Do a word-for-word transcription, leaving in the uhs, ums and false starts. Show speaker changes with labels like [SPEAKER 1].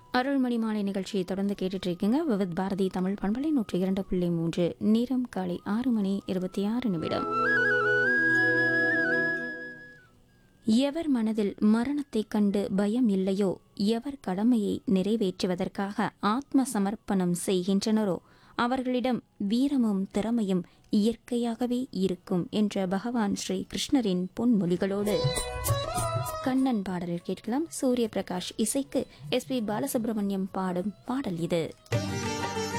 [SPEAKER 1] அருள்மணி மாலை நிகழ்ச்சியை தொடர்ந்து கேட்டுட்டு இருக்கீங்க. விவித் பாரதி தமிழ் பண்பலை நூற்றி இரண்டு புள்ளி மூன்று. நேரம் காலை ஆறு மணி இருபத்தி ஆறு நிமிடம். எவர் மனதில் மரணத்தைக் கண்டு பயம் இல்லையோ, எவர் கடமையை நிறைவேற்றுவதற்காக ஆத்ம சமர்ப்பணம் செய்கின்றனரோ அவர்களிடம் வீரமும் திறமையும் இயற்கையாகவே இருக்கும் என்ற பகவான் ஸ்ரீ கிருஷ்ணரின் பொன்மொழிகளோடு கண்ணன் பாடலில் கேட்கலாம். சூரிய பிரகாஷ் இசைக்கு எஸ் பி பாலசுப்ரமணியம் பாடும் பாடல் இது.